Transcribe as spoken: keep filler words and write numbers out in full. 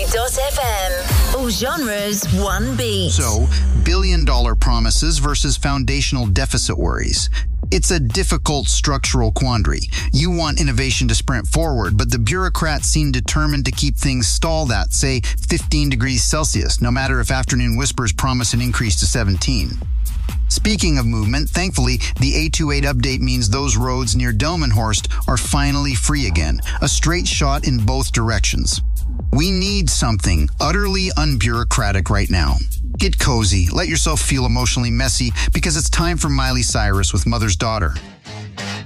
F M. All genres, one beat. So, billion-dollar promises versus foundational deficit worries. It's a difficult structural quandary. You want innovation to sprint forward, but the bureaucrats seem determined to keep things stalled at, say, fifteen degrees Celsius, no matter if afternoon whispers promise an increase to seventeen. Speaking of movement, thankfully, the eight twenty-eight update means those roads near Delmenhorst are finally free again, a straight shot in both directions. We need something utterly unbureaucratic right now. Get cozy, let yourself feel emotionally messy, because it's time for Miley Cyrus with Mother's Daughter.